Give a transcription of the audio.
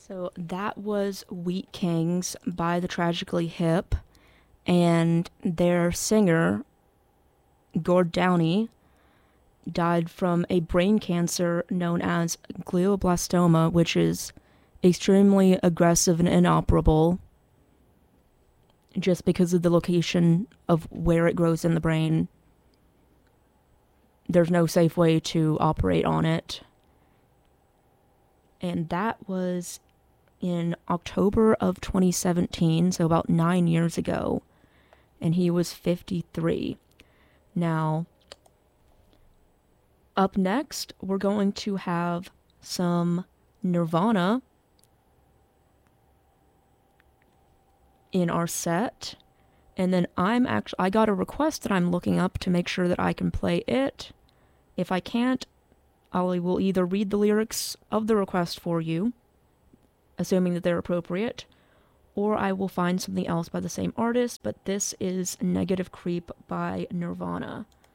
So that was Wheat Kings by the Tragically Hip, and their singer, Gord Downie, died from a brain cancer known as glioblastoma, which is extremely aggressive and inoperable just because of the location of where it grows in the brain. There's no safe way to operate on it. And that was in October of 2017, so about 9 years ago. And he was 53. Now, up next, we're going to have some Nirvana in our set. And then I got a request that I'm looking up to make sure that I can play it. If I can't, I will either read the lyrics of the request for you, assuming that they're appropriate, or I will find something else by the same artist, but this is Negative Creep by Nirvana.